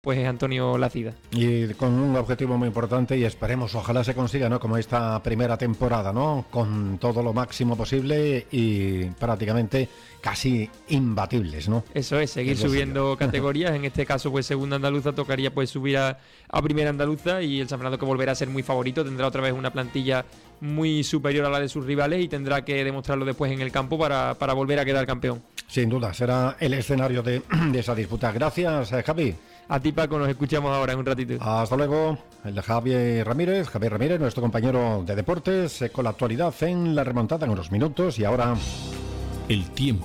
pues es Antonio Lacida. Y con un objetivo muy importante, y esperemos, ojalá se consiga, ¿no? Como esta primera temporada, ¿no? Con todo lo máximo posible y prácticamente casi imbatibles, ¿no? Eso es, seguir subiendo categorías. En este caso, pues segunda andaluza tocaría pues subir a primera andaluza, y el San Fernando, que volverá a ser muy favorito, tendrá otra vez una plantilla muy superior a la de sus rivales y tendrá que demostrarlo después en el campo para volver a quedar campeón. Sin duda, será el escenario de esa disputa. Gracias, Javi. A ti, Paco, nos escuchamos ahora en un ratito. Hasta luego. El de Javier Ramírez, nuestro compañero de deportes, con la actualidad en la remontada en unos minutos. Y ahora el tiempo.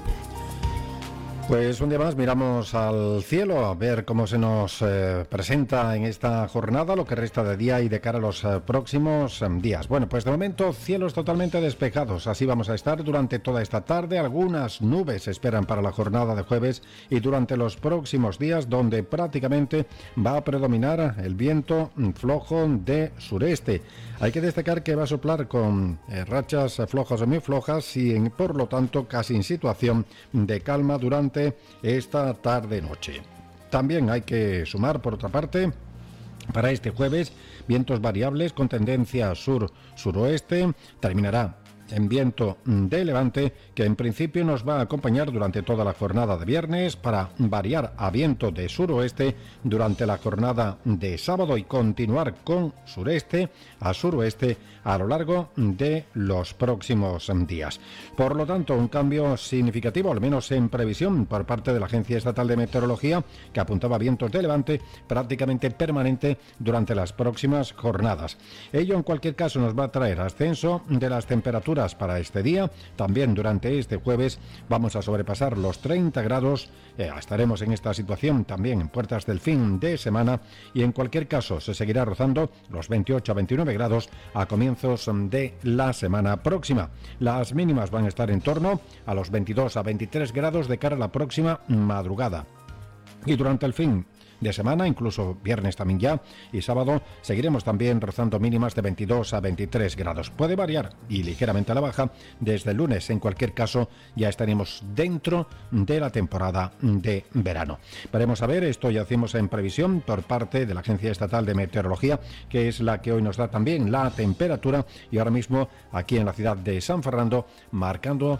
Pues un día más miramos al cielo a ver cómo se nos presenta en esta jornada lo que resta de día y de cara a los próximos días. Bueno, pues de momento cielos totalmente despejados, así vamos a estar durante toda esta tarde. Algunas nubes se esperan para la jornada de jueves y durante los próximos días, donde prácticamente va a predominar el viento flojo de sureste. Hay que destacar que va a soplar con rachas flojas o muy flojas y por lo tanto casi en situación de calma durante esta tarde-noche. También hay que sumar, por otra parte, para este jueves, vientos variables con tendencia sur-suroeste. Terminará en viento de levante, que en principio nos va a acompañar durante toda la jornada de viernes, para variar a viento de suroeste durante la jornada de sábado y continuar con sureste a suroeste a lo largo de los próximos días. Por lo tanto, un cambio significativo, al menos en previsión, por parte de la Agencia Estatal de Meteorología, que apuntaba vientos de levante prácticamente permanente durante las próximas jornadas. Ello, en cualquier caso, nos va a traer ascenso de las temperaturas para este día. También durante este jueves vamos a sobrepasar los 30 grados. Estaremos en esta situación también en puertas del fin de semana, y en cualquier caso se seguirá rozando los 28 a 29 grados a comienzos de la semana próxima. Las mínimas van a estar en torno a los 22 a 23 grados de cara a la próxima madrugada. Y durante el fin de semana, incluso viernes también ya, y sábado, seguiremos también rozando mínimas de 22 a 23 grados. Puede variar y ligeramente a la baja desde el lunes. En cualquier caso, ya estaremos dentro de la temporada de verano. Veremos a ver, esto ya hacemos en previsión por parte de la Agencia Estatal de Meteorología, que es la que hoy nos da también la temperatura, y ahora mismo aquí en la ciudad de San Fernando marcando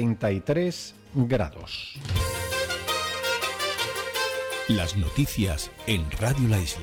33 grados. Las noticias en Radio La Isla.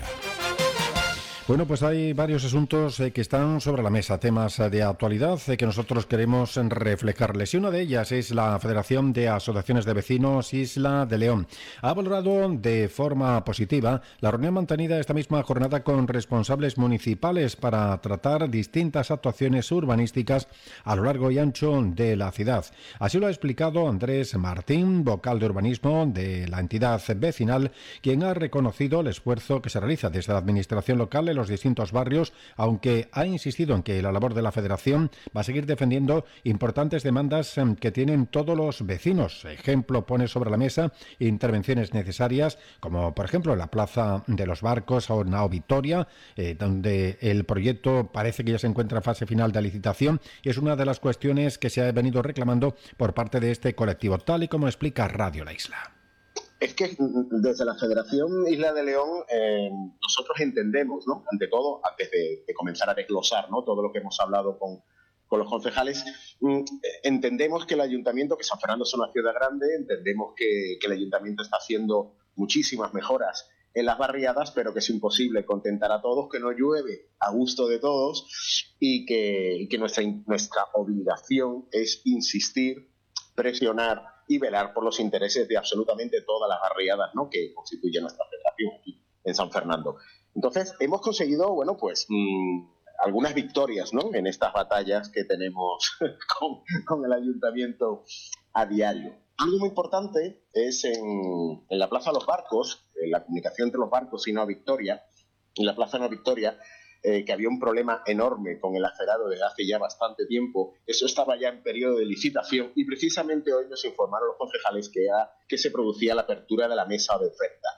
Bueno, pues hay varios asuntos que están sobre la mesa, temas de actualidad que nosotros queremos reflejarles. Y una de ellas es la Federación de Asociaciones de Vecinos Isla de León. Ha valorado de forma positiva la reunión mantenida esta misma jornada con responsables municipales para tratar distintas actuaciones urbanísticas a lo largo y ancho de la ciudad. Así lo ha explicado Andrés Martín, vocal de urbanismo de la entidad vecinal, quien ha reconocido el esfuerzo que se realiza desde la administración local en los distintos barrios, aunque ha insistido en que la labor de la Federación va a seguir defendiendo importantes demandas que tienen todos los vecinos. Ejemplo, pone sobre la mesa intervenciones necesarias, como por ejemplo la Plaza de los Barcos o Nao Victoria, donde el proyecto parece que ya se encuentra en fase final de licitación, y es una de las cuestiones que se ha venido reclamando por parte de este colectivo, tal y como explica Radio La Isla. Es que desde la Federación Isla de León nosotros entendemos, ¿no? Ante todo, antes de comenzar a desglosar, ¿no?, todo lo que hemos hablado con los concejales, entendemos que el Ayuntamiento, que San Fernando es una ciudad grande, entendemos que el Ayuntamiento está haciendo muchísimas mejoras en las barriadas, pero que es imposible contentar a todos, que no llueve a gusto de todos, y que nuestra obligación es insistir, presionar y velar por los intereses de absolutamente todas las barriadas, ¿no?, que constituye nuestra federación aquí en San Fernando. Entonces, hemos conseguido, bueno, pues algunas victorias, ¿no?, en estas batallas que tenemos con el ayuntamiento a diario. Algo muy importante es en la Plaza de los Barcos, en la comunicación entre los barcos y Nao Victoria, en la Plaza Nao Victoria, que había un problema enorme con el acerado desde hace ya bastante tiempo. Eso estaba ya en periodo de licitación, y precisamente hoy nos informaron los concejales que se producía la apertura de la mesa de oferta.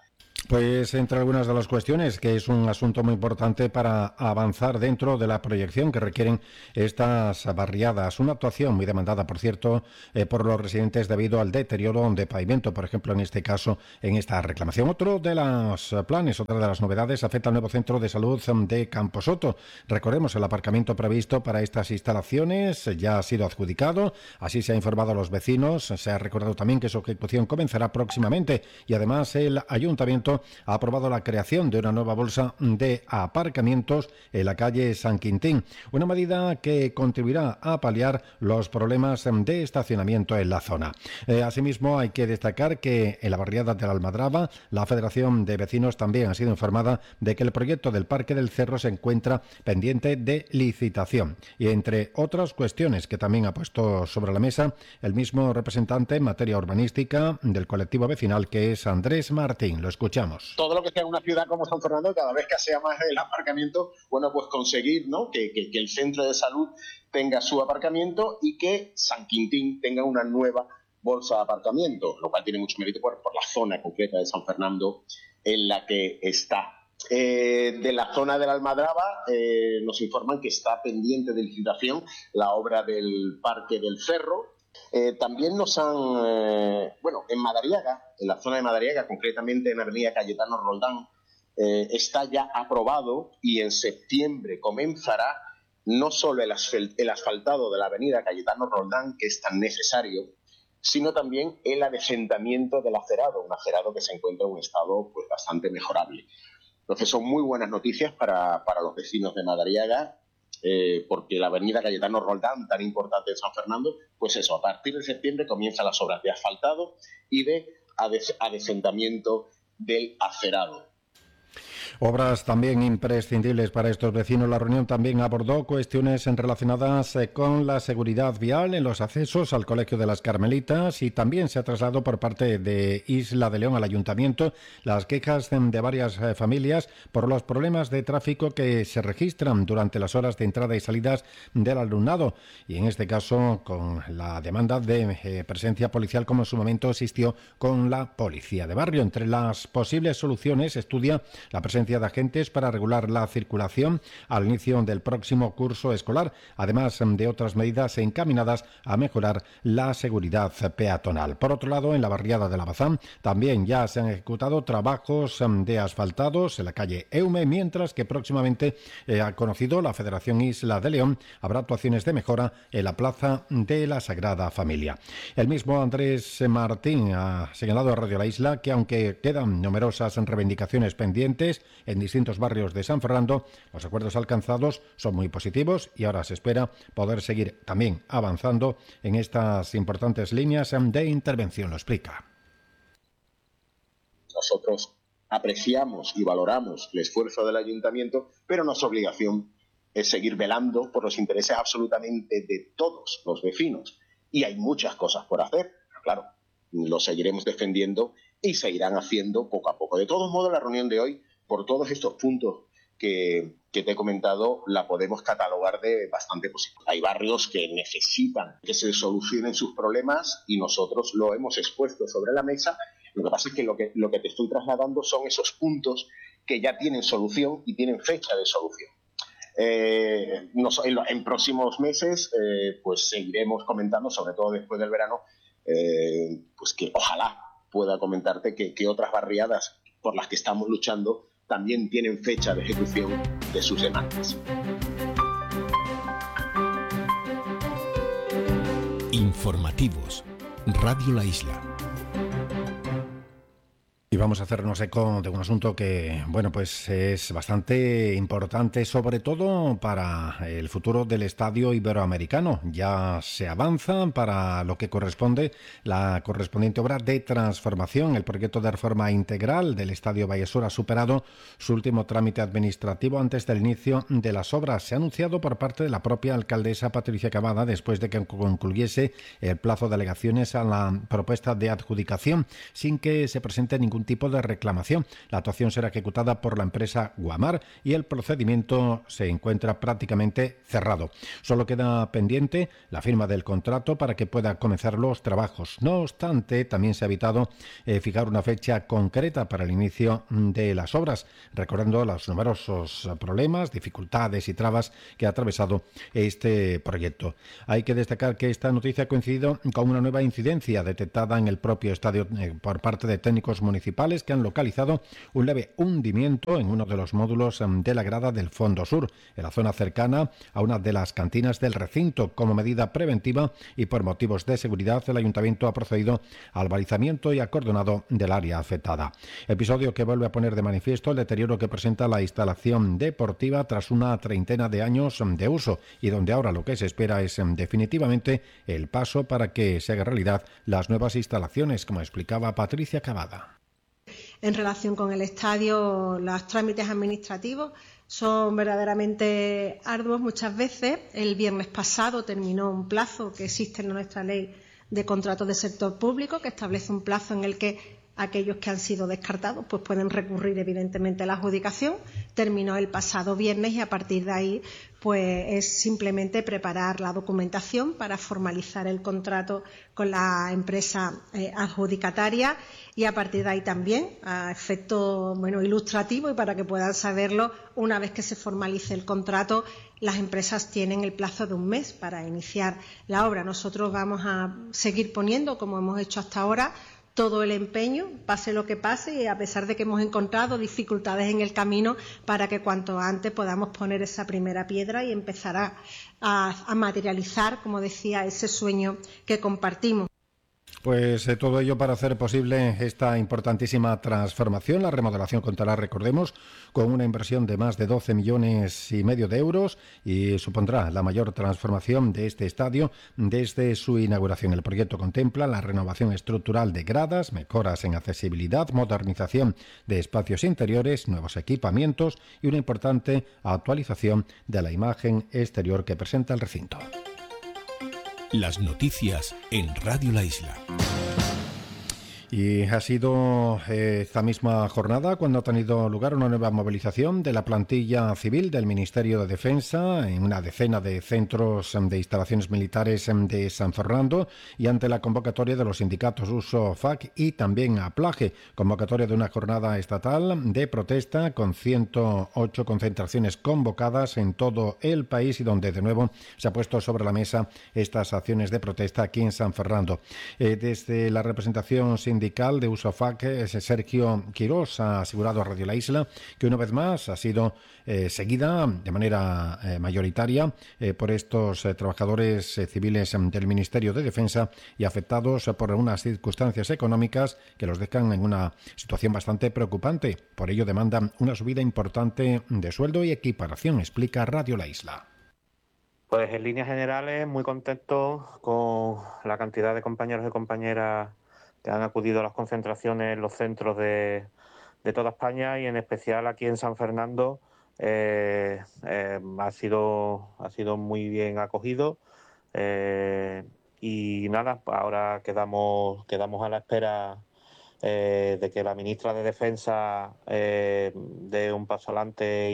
Pues entre algunas de las cuestiones, que es un asunto muy importante para avanzar dentro de la proyección que requieren estas barriadas. Una actuación muy demandada, por cierto, por los residentes debido al deterioro de pavimento, por ejemplo, en este caso, en esta reclamación. Otro de los planes, otra de las novedades, afecta al nuevo centro de salud de Camposoto. Recordemos, el aparcamiento previsto para estas instalaciones ya ha sido adjudicado, así se ha informado a los vecinos. Se ha recordado también que su ejecución comenzará próximamente y además el ayuntamiento ha aprobado la creación de una nueva bolsa de aparcamientos en la calle San Quintín, una medida que contribuirá a paliar los problemas de estacionamiento en la zona. Asimismo, hay que destacar que en la barriada de la Almadraba, la Federación de Vecinos también ha sido informada de que el proyecto del Parque del Cerro se encuentra pendiente de licitación. Y entre otras cuestiones que también ha puesto sobre la mesa el mismo representante en materia urbanística del colectivo vecinal, que es Andrés Martín. Lo escuchamos. Todo lo que sea una ciudad como San Fernando, cada vez que sea más el aparcamiento, bueno, pues conseguir, ¿no?, que el centro de salud tenga su aparcamiento y que San Quintín tenga una nueva bolsa de aparcamiento, lo cual tiene mucho mérito por la zona concreta de San Fernando en la que está. De la zona de la Almadraba nos informan que está pendiente de licitación la obra del Parque del Cerro. También nos han, en Madariaga, en la zona de Madariaga, concretamente en Avenida Cayetano Roldán, está ya aprobado y en septiembre comenzará no solo el asfaltado de la Avenida Cayetano Roldán, que es tan necesario, sino también el adecentamiento del acerado, un acerado que se encuentra en un estado pues bastante mejorable. Entonces son muy buenas noticias para los vecinos de Madariaga, porque la avenida Cayetano Roldán, tan importante en San Fernando, pues eso, a partir de septiembre comienzan las obras de asfaltado y de adecentamiento del acerado. Obras también imprescindibles para estos vecinos. La reunión también abordó cuestiones relacionadas con la seguridad vial en los accesos al Colegio de las Carmelitas y también se ha trasladado por parte de Isla de León al Ayuntamiento las quejas de varias familias por los problemas de tráfico que se registran durante las horas de entrada y salidas del alumnado y en este caso con la demanda de presencia policial como en su momento existió con la policía de barrio. Entre las posibles soluciones estudia la presencia de agentes para regular la circulación al inicio del próximo curso escolar, además de otras medidas encaminadas a mejorar la seguridad peatonal. Por otro lado, en la barriada de la Bazán también ya se han ejecutado trabajos de asfaltados en la calle Eume, mientras que próximamente ha conocido la Federación Isla de León, habrá actuaciones de mejora en la Plaza de la Sagrada Familia. El mismo Andrés Martín ha señalado a Radio La Isla que aunque quedan numerosas reivindicaciones pendientes en distintos barrios de San Fernando, los acuerdos alcanzados son muy positivos y ahora se espera poder seguir también avanzando en estas importantes líneas de intervención. Lo explica. Nosotros apreciamos y valoramos el esfuerzo del ayuntamiento, pero nuestra obligación es seguir velando por los intereses absolutamente de todos los vecinos. Y hay muchas cosas por hacer, pero claro, lo seguiremos defendiendo y se irán haciendo poco a poco. De todos modos, la reunión de hoy, por todos estos puntos que te he comentado, la podemos catalogar de bastante positiva. Hay barrios que necesitan que se solucionen sus problemas y nosotros lo hemos expuesto sobre la mesa. Lo que pasa es que lo que te estoy trasladando son esos puntos que ya tienen solución y tienen fecha de solución. En próximos meses pues seguiremos comentando, sobre todo después del verano, pues que ojalá pueda comentarte que otras barriadas por las que estamos luchando también tienen fecha de ejecución de sus demandas. Informativos. Radio La Isla. Y vamos a hacernos eco de un asunto que, bueno, pues es bastante importante, sobre todo para el futuro del Estadio Iberoamericano. Ya se avanza para lo que corresponde la correspondiente obra de transformación. El proyecto de reforma integral del Estadio Vallesur ha superado su último trámite administrativo antes del inicio de las obras. Se ha anunciado por parte de la propia alcaldesa Patricia Cavada después de que concluyese el plazo de alegaciones a la propuesta de adjudicación, sin que se presente ningún tipo de reclamación. La actuación será ejecutada por la empresa Guamar y el procedimiento se encuentra prácticamente cerrado. Solo queda pendiente la firma del contrato para que pueda comenzar los trabajos. No obstante, también se ha evitado fijar una fecha concreta para el inicio de las obras, recordando los numerosos problemas, dificultades y trabas que ha atravesado este proyecto. Hay que destacar que esta noticia ha coincidido con una nueva incidencia detectada en el propio estadio por parte de técnicos municipales que han localizado un leve hundimiento en uno de los módulos de la grada del fondo sur, en la zona cercana a una de las cantinas del recinto. Como medida preventiva y por motivos de seguridad, el Ayuntamiento ha procedido al balizamiento y acordonado del área afectada. Episodio que vuelve a poner de manifiesto el deterioro que presenta la instalación deportiva tras una treintena de años de uso y donde ahora lo que se espera es definitivamente el paso para que se haga realidad las nuevas instalaciones, como explicaba Patricia Cavada. En relación con el estadio, los trámites administrativos son verdaderamente arduos muchas veces. El viernes pasado terminó un plazo que existe en nuestra ley de contratos de sector público, que establece un plazo en el que aquellos que han sido descartados pues pueden recurrir evidentemente a la adjudicación. Terminó el pasado viernes y a partir de ahí pues es simplemente preparar la documentación para formalizar el contrato con la empresa adjudicataria y a partir de ahí también, a efecto ilustrativo y para que puedan saberlo, una vez que se formalice el contrato, las empresas tienen el plazo de un mes para iniciar la obra. Nosotros vamos a seguir poniendo, como hemos hecho hasta ahora, todo el empeño, pase lo que pase, y a pesar de que hemos encontrado dificultades en el camino, para que cuanto antes podamos poner esa primera piedra y empezar a materializar, como decía, ese sueño que compartimos. Pues todo ello para hacer posible esta importantísima transformación. La remodelación contará, recordemos, con una inversión de más de 12,5 millones de euros y supondrá la mayor transformación de este estadio desde su inauguración. El proyecto contempla la renovación estructural de gradas, mejoras en accesibilidad, modernización de espacios interiores, nuevos equipamientos y una importante actualización de la imagen exterior que presenta el recinto. Las noticias en Radio La Isla. Y ha sido esta misma jornada cuando ha tenido lugar una nueva movilización de la plantilla civil del Ministerio de Defensa en una decena de centros de instalaciones militares de San Fernando y ante la convocatoria de los sindicatos USO-FAC y también APLAGE, convocatoria de una jornada estatal de protesta con 108 concentraciones convocadas en todo el país y donde de nuevo se ha puesto sobre la mesa estas acciones de protesta aquí en San Fernando. Desde la representación sindical de USO-FAC, Sergio Quirós, ha asegurado a Radio La Isla que una vez más ha sido seguida de manera mayoritaria por estos trabajadores civiles del Ministerio de Defensa y afectados por unas circunstancias económicas que los dejan en una situación bastante preocupante. Por ello demandan una subida importante de sueldo y equiparación, explica Radio La Isla. Pues en líneas generales muy contentos con la cantidad de compañeros y compañeras que han acudido a las concentraciones en los centros de toda España y en especial aquí en San Fernando. Ha sido muy bien acogido y nada, ahora quedamos a la espera de que la ministra de Defensa dé un paso adelante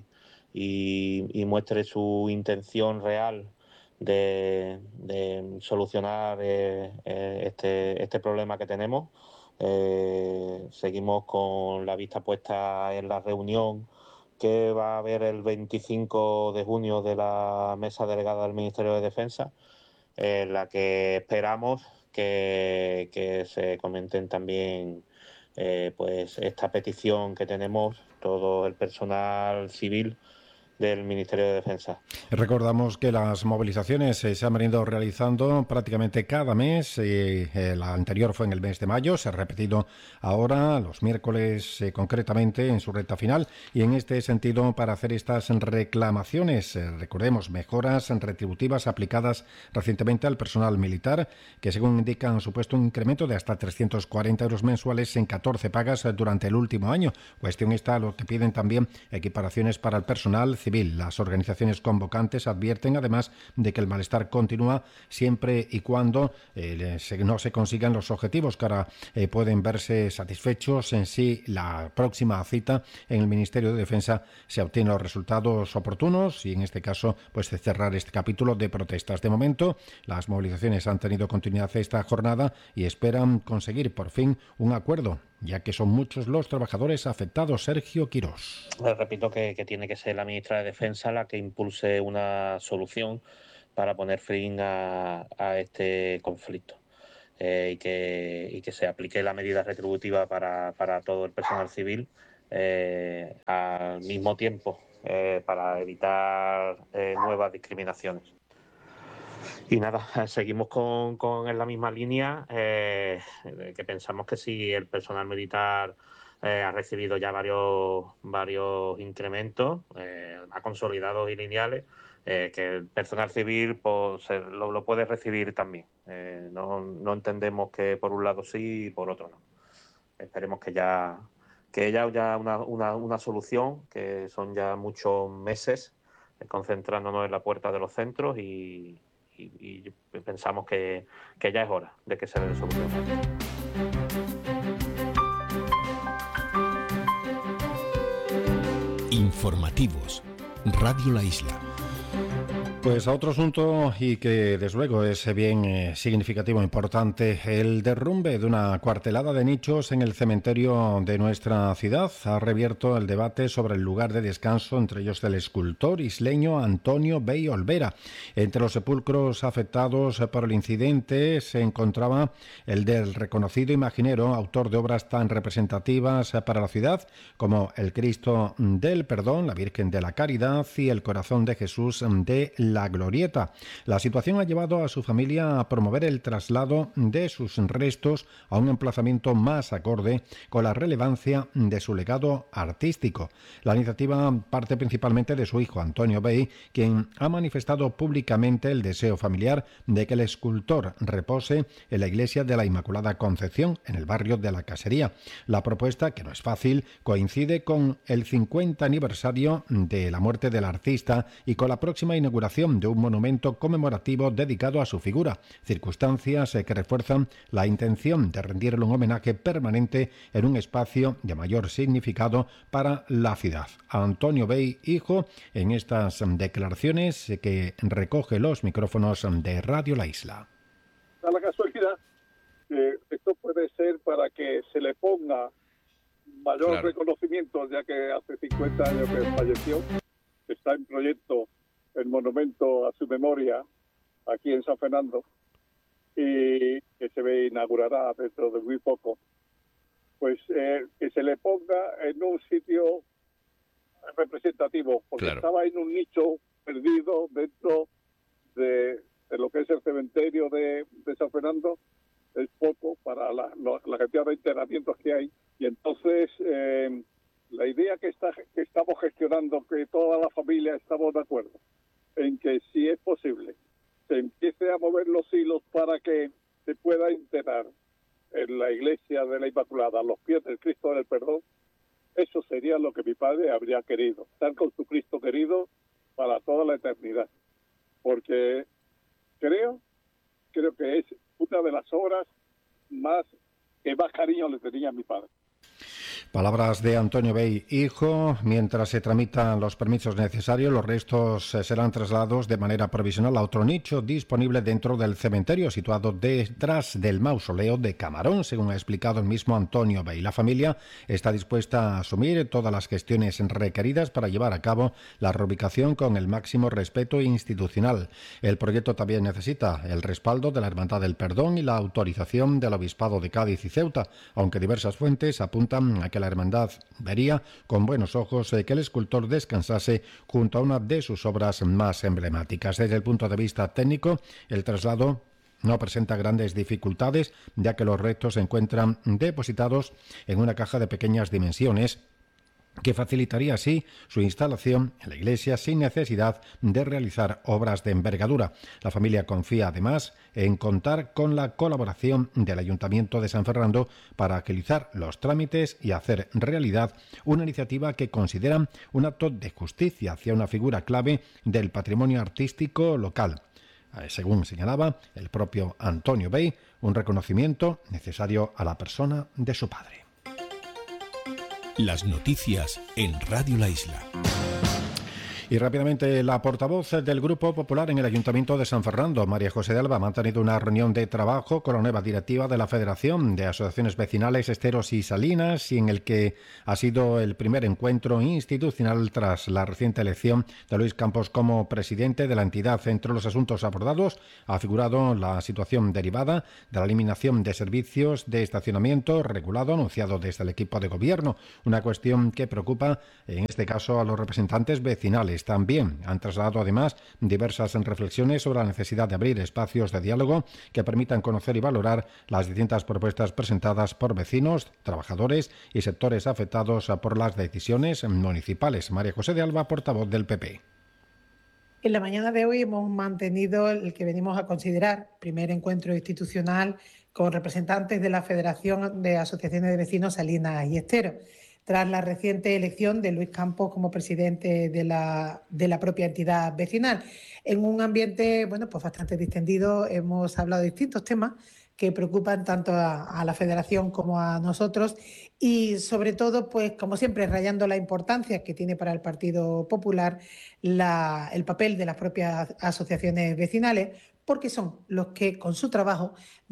y muestre su intención real de solucionar este problema que tenemos. Seguimos con la vista puesta en la reunión que va a haber el 25 de junio de la mesa delegada del Ministerio de Defensa, en la que esperamos que se comenten también pues esta petición que tenemos todo el personal civil del Ministerio de Defensa. Recordamos que las movilizaciones se han venido realizando prácticamente cada mes. La anterior fue en el mes de mayo, se ha repetido ahora los miércoles concretamente en su recta final y en este sentido para hacer estas reclamaciones, recordemos, mejoras retributivas aplicadas recientemente al personal militar que según indican han supuesto un incremento de hasta 340 euros mensuales en 14 pagas durante el último año. Cuestión esta lo que piden también equiparaciones para el personal civil. Las organizaciones convocantes advierten además de que el malestar continúa siempre y cuando no se consigan los objetivos que ahora pueden verse satisfechos en sí la próxima cita en el Ministerio de Defensa se obtienen los resultados oportunos y en este caso pues cerrar este capítulo de protestas. De momento las movilizaciones han tenido continuidad esta jornada y esperan conseguir por fin un acuerdo, ya que son muchos los trabajadores afectados. Sergio Quirós. Repito que tiene que ser la ministra de Defensa la que impulse una solución para poner fin a este conflicto y que se aplique la medida retributiva para todo el personal civil al mismo tiempo para evitar nuevas discriminaciones. Y nada, seguimos en la misma línea, que pensamos que si el personal militar ha recibido ya varios incrementos, consolidados y lineales, que el personal civil pues, lo puede recibir también. No entendemos que por un lado sí y por otro no. Esperemos que haya una solución, que son ya muchos meses concentrándonos en la puerta de los centros y pensamos que ya es hora de que se le dé solución. Informativos, Radio La Isla. Pues a otro asunto y que desde luego es bien significativo, importante, el derrumbe de una cuartelada de nichos en el cementerio de nuestra ciudad ha reabierto el debate sobre el lugar de descanso, entre ellos del escultor isleño Antonio Bey Olvera. Entre los sepulcros afectados por el incidente se encontraba el del reconocido imaginero, autor de obras tan representativas para la ciudad como el Cristo del Perdón, la Virgen de la Caridad y el Corazón de Jesús de la Glorieta. La situación ha llevado a su familia a promover el traslado de sus restos a un emplazamiento más acorde con la relevancia de su legado artístico. La iniciativa parte principalmente de su hijo Antonio Bey, quien ha manifestado públicamente el deseo familiar de que el escultor repose en la iglesia de la Inmaculada Concepción, en el barrio de la Casería. La propuesta, que no es fácil, coincide con el 50 aniversario de la muerte del artista y con la próxima inauguración de un monumento conmemorativo dedicado a su figura, circunstancias que refuerzan la intención de rendirle un homenaje permanente en un espacio de mayor significado para la ciudad. Antonio Bey, hijo, en estas declaraciones que recoge los micrófonos de Radio La Isla. Da la casualidad que esto puede ser para que se le ponga mayor reconocimiento, ya que hace 50 años que falleció. Está en proyecto el monumento a su memoria aquí en San Fernando y que se inaugurará dentro de muy poco. Pues que se le ponga en un sitio representativo, porque estaba en un nicho perdido dentro de lo que es el cementerio de San Fernando. Es poco para la cantidad de enterramientos que hay, y entonces la idea que estamos gestionando, que toda la familia estamos de acuerdo en que si es posible se empiece a mover los hilos para que se pueda enterrar en la iglesia de la Inmaculada a los pies del Cristo del Perdón. Eso sería lo que mi padre habría querido, estar con su Cristo querido para toda la eternidad, porque creo que es una de las obras que más cariño le tenía a mi padre. Palabras de Antonio Bey, hijo. Mientras se tramitan los permisos necesarios, los restos serán trasladados de manera provisional a otro nicho disponible dentro del cementerio, situado detrás del mausoleo de Camarón, según ha explicado el mismo Antonio Bey. La familia está dispuesta a asumir todas las gestiones requeridas para llevar a cabo la reubicación con el máximo respeto institucional. El proyecto también necesita el respaldo de la Hermandad del Perdón y la autorización del Obispado de Cádiz y Ceuta, aunque diversas fuentes apuntan a que la hermandad vería con buenos ojos que el escultor descansase junto a una de sus obras más emblemáticas. Desde el punto de vista técnico, el traslado no presenta grandes dificultades, ya que los restos se encuentran depositados en una caja de pequeñas dimensiones que facilitaría así su instalación en la iglesia sin necesidad de realizar obras de envergadura. La familia confía además en contar con la colaboración del Ayuntamiento de San Fernando para agilizar los trámites y hacer realidad una iniciativa que consideran un acto de justicia hacia una figura clave del patrimonio artístico local. Según señalaba el propio Antonio Bey, un reconocimiento necesario a la persona de su padre. Las noticias en Radio La Isla. Y rápidamente, la portavoz del Grupo Popular en el Ayuntamiento de San Fernando, María José de Alba, ha mantenido una reunión de trabajo con la nueva directiva de la Federación de Asociaciones Vecinales Esteros y Salinas, y en el que ha sido el primer encuentro institucional tras la reciente elección de Luis Campos como presidente de la entidad. Entre los asuntos abordados ha figurado la situación derivada de la eliminación de servicios de estacionamiento regulado anunciado desde el equipo de gobierno, una cuestión que preocupa en este caso a los representantes vecinales. También han trasladado además diversas reflexiones sobre la necesidad de abrir espacios de diálogo que permitan conocer y valorar las distintas propuestas presentadas por vecinos, trabajadores y sectores afectados por las decisiones municipales. María José de Alba, portavoz del PP. En la mañana de hoy hemos mantenido el que venimos a considerar primer encuentro institucional con representantes de la Federación de Asociaciones de Vecinos Salinas y Esteros, tras la reciente elección de Luis Campos como presidente de la propia entidad vecinal. En un ambiente pues bastante distendido hemos hablado de distintos temas que preocupan tanto a la Federación como a nosotros y sobre todo, pues como siempre, rayando la importancia que tiene para el Partido Popular el papel de las propias asociaciones vecinales, porque son los que con su trabajo